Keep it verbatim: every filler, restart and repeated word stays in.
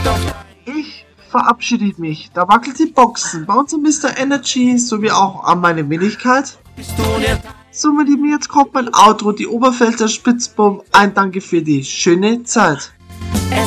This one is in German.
Ich verabschiede mich. Da wackelt die Boxen. Bei unserem Mister Energy sowie auch an meine Wenigkeit. So, meine Lieben, jetzt kommt mein Outro, die Oberpfälzer Spitzbomb. Ein Danke für die schöne Zeit.